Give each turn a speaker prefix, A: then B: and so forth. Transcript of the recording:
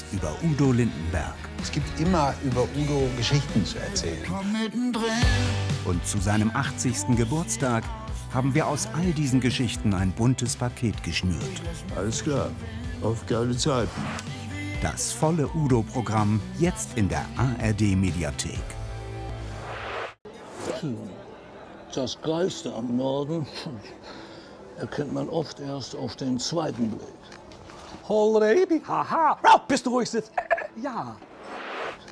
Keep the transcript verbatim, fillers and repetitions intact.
A: über Udo Lindenberg.
B: Es gibt immer über Udo Geschichten zu erzählen.
A: Und zu seinem achtzigsten Geburtstag haben wir aus all diesen Geschichten ein buntes Paket geschnürt.
C: Alles klar, auf geile Zeiten.
A: Das volle Udo-Programm jetzt in der A R D-Mediathek.
D: Das Geiste am Norden erkennt man oft erst auf den zweiten Blick.
E: Already? Haha. Oh, bist du ruhig sitzt. Äh, ja.